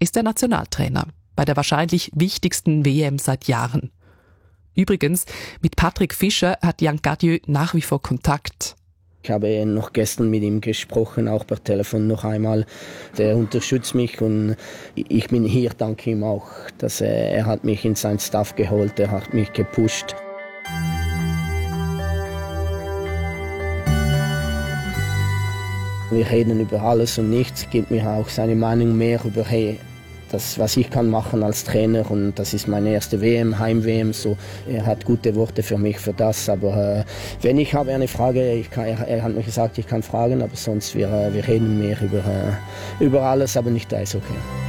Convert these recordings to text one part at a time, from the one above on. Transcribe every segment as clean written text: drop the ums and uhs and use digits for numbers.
ist er Nationaltrainer bei der wahrscheinlich wichtigsten WM seit Jahren. Übrigens, mit Patrick Fischer hat Yann Cadieux nach wie vor Kontakt. Ich habe noch gestern mit ihm gesprochen, auch per Telefon noch einmal. Der unterstützt mich und ich bin hier, danke ihm auch, dass er hat mich in seinen Staff geholt, er hat mich gepusht. Wir reden über alles und nichts, gibt mir auch seine Meinung mehr über das, was ich kann machen als Trainer, und das ist meine erste WM, Heim-WM, so. Er hat gute Worte für mich für das, aber wenn ich habe eine Frage, er hat mir gesagt, ich kann fragen, aber sonst wir reden mehr über alles, aber nicht Eishockey.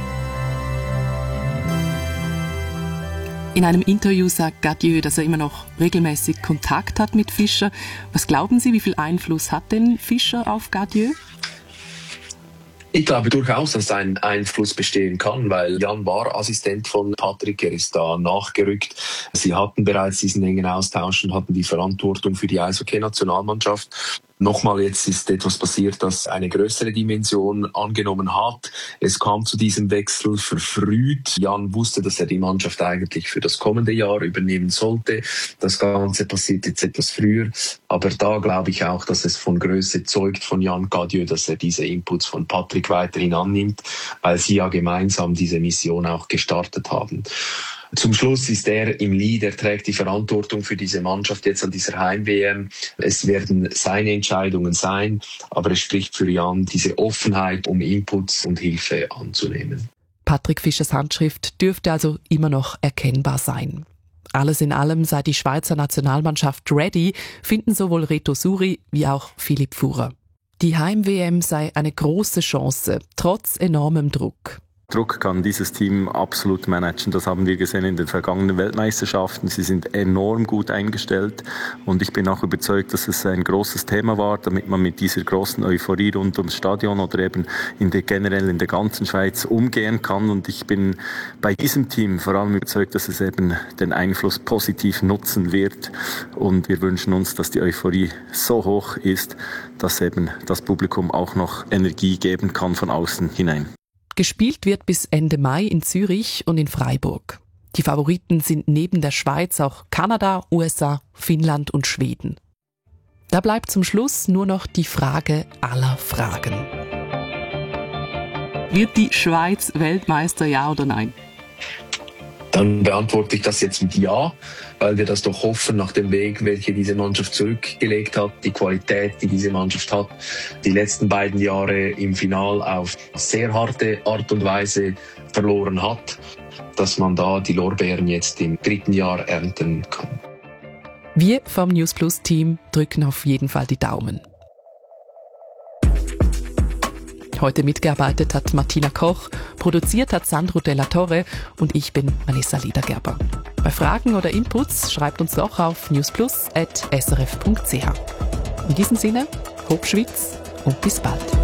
In einem Interview sagt Cadieux, dass er immer noch regelmäßig Kontakt hat mit Fischer. Was glauben Sie, wie viel Einfluss hat denn Fischer auf Cadieux? Ich glaube durchaus, dass ein Einfluss bestehen kann, weil Yann war Assistent von Patrick, er ist da nachgerückt. Sie hatten bereits diesen engen Austausch und hatten die Verantwortung für die Eishockey-Nationalmannschaft. Nochmal, jetzt ist etwas passiert, das eine größere Dimension angenommen hat. Es kam zu diesem Wechsel verfrüht. Yann wusste, dass er die Mannschaft eigentlich für das kommende Jahr übernehmen sollte. Das Ganze passiert jetzt etwas früher. Aber da glaube ich auch, dass es von Größe zeugt von Yann Cadieux, dass er diese Inputs von Patrick weiterhin annimmt, weil sie ja gemeinsam diese Mission auch gestartet haben. Zum Schluss ist er im Lead, er trägt die Verantwortung für diese Mannschaft jetzt an dieser Heim-WM. Es werden seine Entscheidungen sein, aber es spricht für Yann diese Offenheit, um Inputs und Hilfe anzunehmen. Patrick Fischers Handschrift dürfte also immer noch erkennbar sein. Alles in allem sei die Schweizer Nationalmannschaft ready, finden sowohl Reto Suri wie auch Philipp Fuhrer. Die Heim-WM sei eine große Chance, trotz enormem Druck. Druck kann dieses Team absolut managen. Das haben wir gesehen in den vergangenen Weltmeisterschaften. Sie sind enorm gut eingestellt und ich bin auch überzeugt, dass es ein großes Thema war, damit man mit dieser großen Euphorie rund ums Stadion oder eben generell in der ganzen Schweiz umgehen kann. Und ich bin bei diesem Team vor allem überzeugt, dass es eben den Einfluss positiv nutzen wird. Und wir wünschen uns, dass die Euphorie so hoch ist, dass eben das Publikum auch noch Energie geben kann von außen hinein. Gespielt wird bis Ende Mai in Zürich und in Freiburg. Die Favoriten sind neben der Schweiz auch Kanada, USA, Finnland und Schweden. Da bleibt zum Schluss nur noch die Frage aller Fragen. Wird die Schweiz Weltmeister, ja oder nein? Dann beantworte ich das jetzt mit Ja, weil wir das doch hoffen nach dem Weg, welche diese Mannschaft zurückgelegt hat, die Qualität, die diese Mannschaft hat, die letzten beiden Jahre im Final auf sehr harte Art und Weise verloren hat, dass man da die Lorbeeren jetzt im 3. Jahr ernten kann. Wir vom News Plus Team drücken auf jeden Fall die Daumen. Heute mitgearbeitet hat Martina Koch, produziert hat Sandro Della Torre und ich bin Vanessa Ledergerber. Bei Fragen oder Inputs schreibt uns doch auf newsplus@srf.ch. In diesem Sinne, Hopp Schweiz und bis bald.